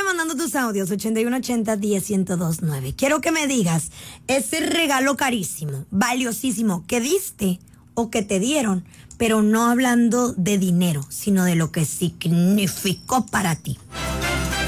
mandando tus audios 8180-1029. Quiero que me digas ese regalo carísimo, valiosísimo que diste o que te dieron, pero no hablando de dinero, sino de lo que significó para ti.